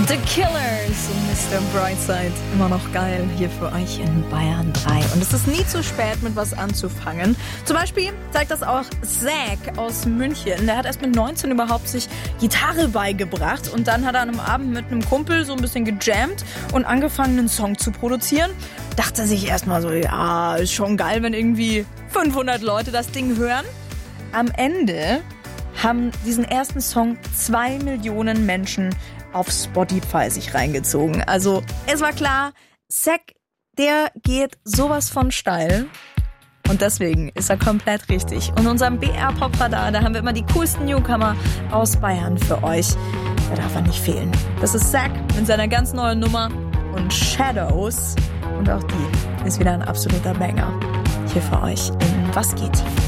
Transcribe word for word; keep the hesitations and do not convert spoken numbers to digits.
The Killers und Mister Brightside. Immer noch geil hier für euch in Bayern drei. Und es ist nie zu spät, mit was anzufangen. Zum Beispiel zeigt das auch Zack aus München. Der hat erst mit neunzehn überhaupt sich Gitarre beigebracht. Und dann hat er an einem Abend mit einem Kumpel so ein bisschen gejammt und angefangen, einen Song zu produzieren. Dachte sich erstmal so, ja, ist schon geil, wenn irgendwie fünfhundert Leute das Ding hören. Am Ende haben diesen ersten Song zwei Millionen Menschen auf Spotify sich reingezogen. Also es war klar, Zack, der geht sowas von steil. Und deswegen ist er komplett richtig. Und in unserem B R-Pop-Radar, da haben wir immer die coolsten Newcomer aus Bayern für euch. Da darf er nicht fehlen. Das ist Zack mit seiner ganz neuen Nummer und Shadows. Und auch die ist wieder ein absoluter Banger. Hier für euch in Was geht?